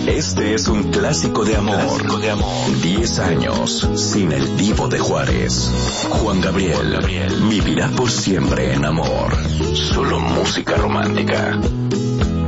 Este es un clásico de amor. 10 años sin el Divo de Juárez. Juan Gabriel vivirá por siempre en amor. Solo música romántica.